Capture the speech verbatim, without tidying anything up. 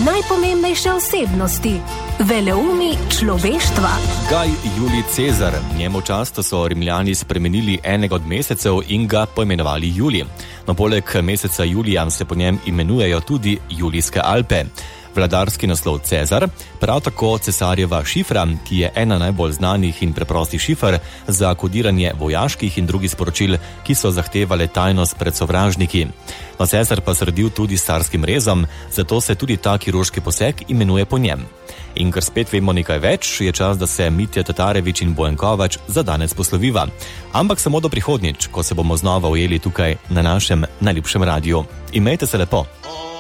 najpomembnejše osebnosti, veleumi človeštva. Gaj Julij Cezar. Njemu často so Rimljani spremenili enega od mesecev in ga poimenovali Julij. No, poleg meseca julija se po njem imenujejo tudi Julijske Alpe. Vladarski naslov Cezar, prav tako cesarjeva šifra, ki je ena najbolj znanih in preprostih šifr za kodiranje vojaških in drugih sporočil, ki so zahtevale tajnost pred sovražniki. No, Cezar pa sredil tudi s carskim rezom, zato se tudi ta kirurški poseg imenuje po njem. In ker spet vemo nekaj več, je čas, da se Mitja Tatarević in Bojan Kovač za danes posloviva. Ampak samo do prihodnjič, ko se bomo znova ujeli tukaj na našem najljubšem radiju. Imejte se lepo!